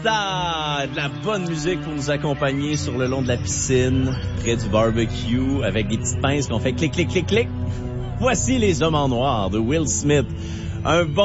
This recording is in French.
De la bonne musique pour nous accompagner sur le long de la piscine, près du barbecue, avec des petites pinces qu'on fait clic, clic, clic, clic. Voici Les Hommes en Noir de Will Smith. Un bon